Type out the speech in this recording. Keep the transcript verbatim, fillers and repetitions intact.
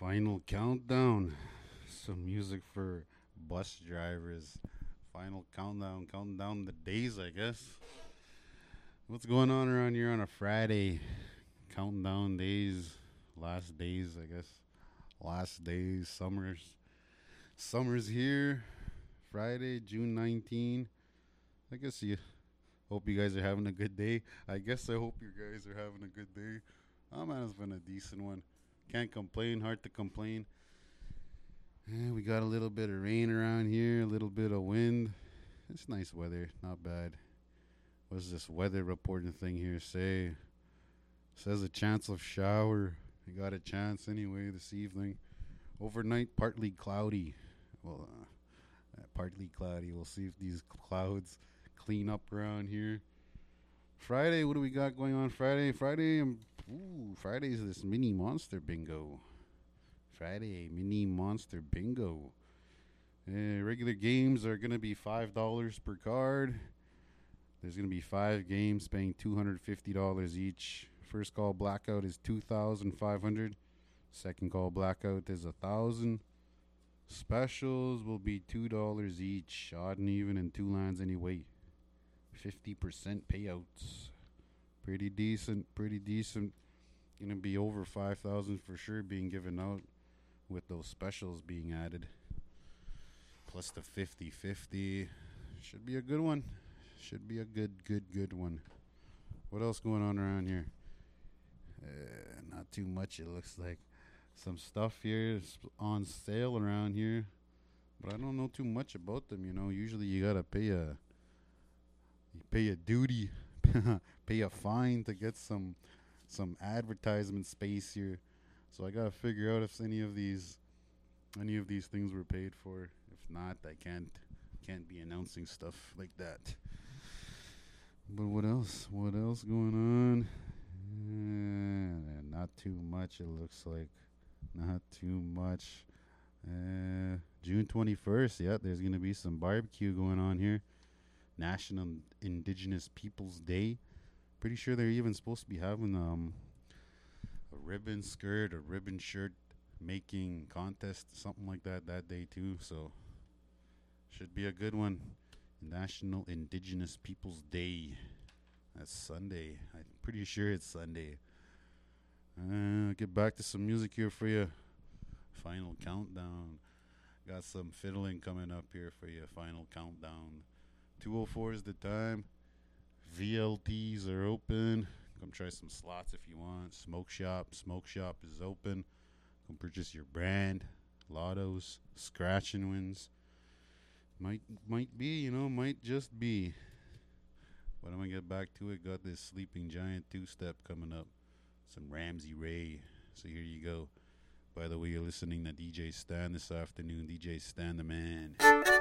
Final countdown. Some music for bus drivers. Final countdown, counting down the days, I guess. What's going on around here on a Friday? Counting down days, last days, I guess. Last days, summers. Summer's here. Friday, June nineteenth. I guess you hope you guys are having a good day. I guess I hope you guys are having a good day. Oh man, it's been a decent one. Can't complain, hard to complain. Yeah, we got a little bit of rain around here, a little bit of wind. It's nice weather, not bad. What's this weather reporting thing here say? Says a chance of shower. We got a chance anyway this evening. Overnight, partly cloudy. Well, uh, uh, partly cloudy. We'll see if these clouds clean up around here. Friday, what do we got going on Friday? Friday, um, ooh, Friday's this mini monster bingo. Friday, mini monster bingo. Uh, regular games are going to be five dollars per card. There's going to be five games paying two hundred fifty dollars each. First call blackout is two thousand five hundred dollars. Second call blackout is one thousand dollars. Specials will be two dollars each. Odd and even and two lands anyway. fifty percent payouts. Pretty decent, pretty decent. Gonna be over five thousand for sure being given out with those specials being added. Plus the fifty-fifty. Should be a good one. Should be a good, good, good one. What else going on around here? Uh, not too much, it looks like. Some stuff here is on sale around here. But I don't know too much about them, you know. Usually you gotta pay a you pay a duty, pay a fine to get some some advertisement space here. So I gotta figure out if any of these any of these things were paid for. If not, I can't can't be announcing stuff like that. But what else? What else going on? Uh, not too much, it looks like. Not too much. Uh, June twenty-first, yeah, there's going to be some barbecue going on here. National Indigenous Peoples Day. Pretty sure they're even supposed to be having um a ribbon skirt or ribbon shirt making contest, something like that, that day too. So, should be a good one. National Indigenous Peoples Day. That's Sunday. I'm pretty sure it's Sunday. Uh, get back to some music here for you. Final countdown. Got some fiddling coming up here for you. Final countdown. two oh four is the time. V L Ts are open. Come try some slots if you want. Smoke shop. Smoke shop is open. Come purchase your brand. Lottos. Scratch and wins. Might might be, you know, might just be. But I'm going to get back to it. Got this Sleeping Giant two-step coming up. Some Ramsey Ray. So here you go. By the way, you're listening to D J Stan this afternoon. D J Stan the man.